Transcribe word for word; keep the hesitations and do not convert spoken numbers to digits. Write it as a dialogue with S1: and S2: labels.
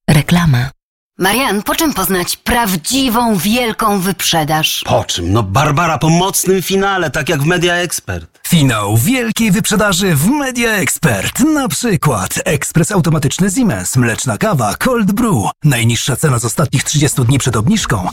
S1: Reklama.
S2: Marian, po czym poznać prawdziwą, wielką wyprzedaż?
S3: Po czym? No Barbara, po mocnym finale, tak jak w Media Expert.
S4: Finał wielkiej wyprzedaży w Media Expert. Na przykład ekspres automatyczny Siemens, mleczna kawa Cold Brew. Najniższa cena z ostatnich trzydziestu dni przed obniżką